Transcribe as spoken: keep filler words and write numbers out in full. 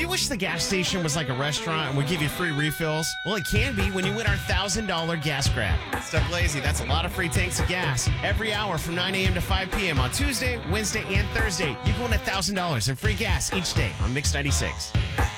Do you wish the gas station was like a restaurant and would give you free refills? Well, it can be when you win our one thousand dollars gas grab. Stuck Lazy, that's a lot of free tanks of gas. Every hour from nine a.m. to five p.m. on Tuesday, Wednesday, and Thursday. You can win one thousand dollars in free gas each day on Mix ninety-six.